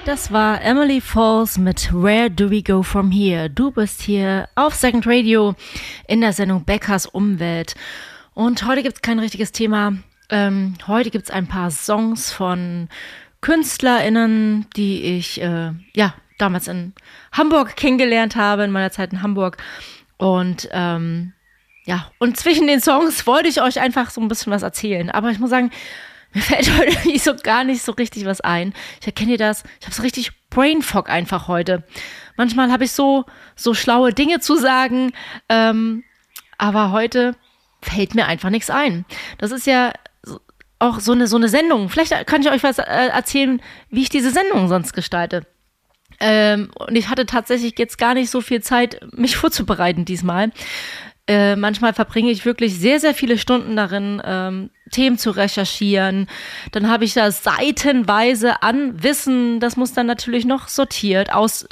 Das war Emily Falls mit Where Do We Go From Here? Du bist hier auf Second Radio in der Sendung Beckers Umwelt. Und heute gibt es kein richtiges Thema. Heute gibt es ein paar Songs von KünstlerInnen, die ich damals in Hamburg kennengelernt habe, in meiner Zeit in Hamburg. Und und zwischen den Songs wollte ich euch einfach so ein bisschen was erzählen. Aber ich muss sagen, mir fällt heute gar nicht so richtig was ein. Ich erkenne das. Ich habe so richtig Brainfog einfach heute. Manchmal habe ich so schlaue Dinge zu sagen, aber heute fällt mir einfach nichts ein. Das ist ja auch so eine Sendung. Vielleicht kann ich euch was erzählen, wie ich diese Sendung sonst gestalte. Und ich hatte tatsächlich jetzt gar nicht so viel Zeit, mich vorzubereiten diesmal. Manchmal verbringe ich wirklich sehr, sehr viele Stunden darin, Themen zu recherchieren. Dann habe ich da seitenweise an Wissen, das muss dann natürlich noch sortiert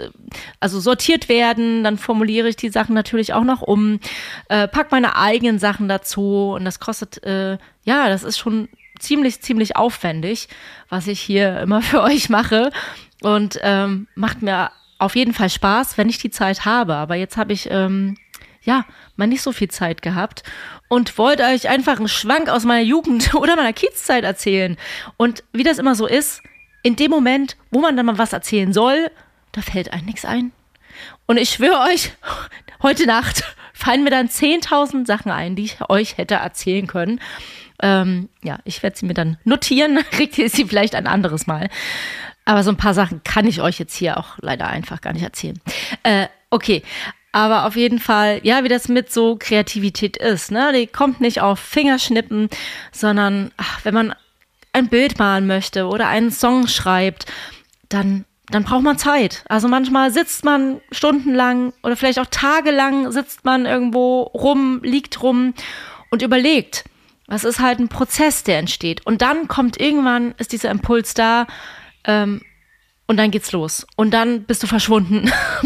werden. Dann formuliere ich die Sachen natürlich auch noch um, pack meine eigenen Sachen dazu und das kostet, das ist schon ziemlich aufwendig, was ich hier immer für euch mache und macht mir auf jeden Fall Spaß, wenn ich die Zeit habe. Aber jetzt habe ich mal nicht so viel Zeit gehabt und wollte euch einfach einen Schwank aus meiner Jugend oder meiner Kindszeit erzählen. Und wie das immer so ist, in dem Moment, wo man dann mal was erzählen soll, da fällt einem nichts ein. Und ich schwöre euch, heute Nacht fallen mir dann 10.000 Sachen ein, die ich euch hätte erzählen können. Ich werde sie mir dann notieren, kriegt ihr sie vielleicht ein anderes Mal. Aber so ein paar Sachen kann ich euch jetzt hier auch leider einfach gar nicht erzählen. Okay. Aber auf jeden Fall, wie das mit so Kreativität ist, ne? Die kommt nicht auf Fingerschnippen, sondern wenn man ein Bild malen möchte oder einen Song schreibt, dann braucht man Zeit. Also manchmal sitzt man stundenlang oder vielleicht auch tagelang sitzt man irgendwo liegt rum und überlegt. Das ist halt ein Prozess, der entsteht. Und dann kommt irgendwann, ist dieser Impuls da, und dann geht's los. Und dann bist du verschwunden.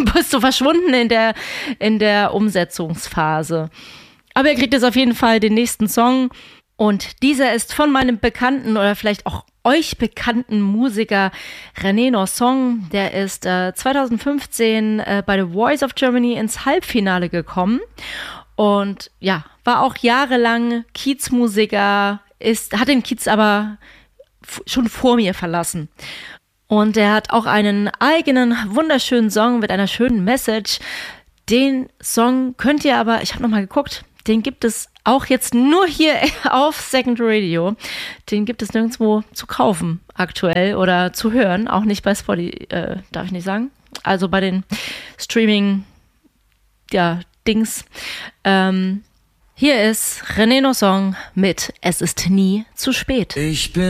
in der Umsetzungsphase. Aber ihr kriegt jetzt auf jeden Fall den nächsten Song. Und dieser ist von meinem bekannten oder vielleicht auch euch bekannten Musiker René Nosson. Der ist 2015 bei The Voice of Germany ins Halbfinale gekommen. Und war auch jahrelang Kiezmusiker, hat den Kiez aber schon vor mir verlassen. Und er hat auch einen eigenen, wunderschönen Song mit einer schönen Message. Den Song könnt ihr aber, ich habe nochmal geguckt, den gibt es auch jetzt nur hier auf Second Radio. Den gibt es nirgendwo zu kaufen aktuell oder zu hören, auch nicht bei Spotify, darf ich nicht sagen. Also bei den Streaming-Dings. Hier ist René Nosson mit Es ist nie zu spät.